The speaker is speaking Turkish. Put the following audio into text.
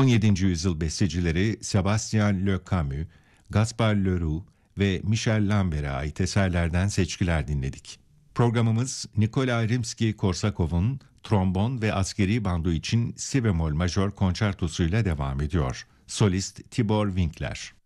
17. yüzyıl bestecileri Sébastien Le Camus, Gaspar Leroux ve Michel Lambert'e ait eserlerden seçkiler dinledik. Programımız Nikolay Rimski-Korsakov'un trombon ve askeri bando için si bemol majör konçertosuyla devam ediyor. Solist Tibor Winkler.